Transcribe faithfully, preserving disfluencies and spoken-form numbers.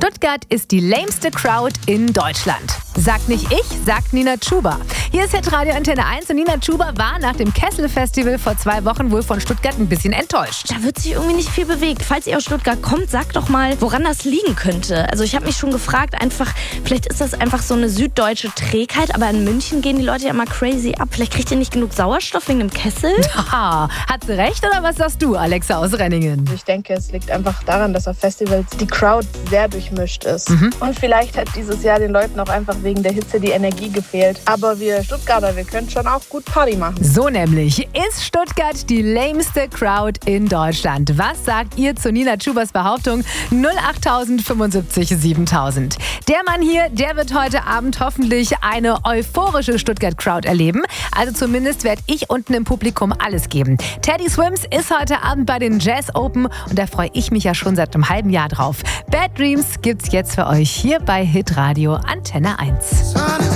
Stuttgart ist die lameste Crowd in Deutschland. Sagt nicht ich, sagt Nina Chuba. Hier ist jetzt Radio Antenne eins und Nina Chuba war nach dem Kessel-Festival vor zwei Wochen wohl von Stuttgart ein bisschen enttäuscht. Da wird sich irgendwie nicht viel bewegt. Falls ihr aus Stuttgart kommt, sagt doch mal, woran das liegen könnte. Also ich habe mich schon gefragt, einfach, vielleicht ist das einfach so eine süddeutsche Trägheit, aber in München gehen die Leute ja immer crazy ab. Vielleicht kriegt ihr nicht genug Sauerstoff wegen dem Kessel? Haha, hat sie recht oder was sagst du, Alexa aus Renningen? Ich denke, es liegt einfach daran, dass auf Festivals die Crowd sehr durchmischt ist. Mhm. Und vielleicht hat dieses Jahr den Leuten auch einfach wegen der Hitze die Energie gefehlt. Aber wir Stuttgarter, wir können schon auch gut Party machen. So nämlich. Ist Stuttgart die lameste Crowd in Deutschland? Was sagt ihr zu Nina Chubas Behauptung? null acht fünfundsiebzig siebentausend. Der Mann hier, der wird heute Abend hoffentlich eine euphorische Stuttgart-Crowd erleben. Also zumindest werde ich unten im Publikum alles geben. Teddy Swims ist heute Abend bei den Jazz Open und da freue ich mich ja schon seit einem halben Jahr drauf. Bad Dreams gibt's jetzt für euch hier bei Hitradio Antenne eins.